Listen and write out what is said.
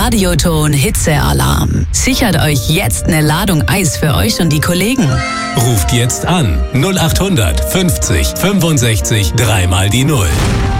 Radioton Hitzealarm. Sichert euch jetzt eine Ladung Eis für euch und die Kollegen. Ruft jetzt an 0800 50 65 3 mal die 0.